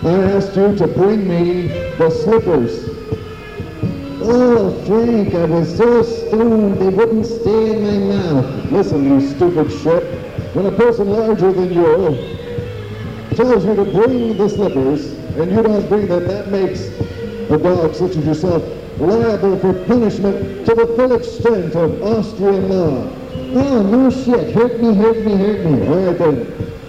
I asked you to bring me the slippers. Oh, Frank, I was so stoned they wouldn't stay in my mouth. Listen, you stupid shit. When a person larger than you tells you to bring the slippers, and you don't bring them, that makes a dog such as yourself liable for punishment to the full extent of Austrian law. Oh, no shit. Hurt me, hurt me, hurt me. All right, then.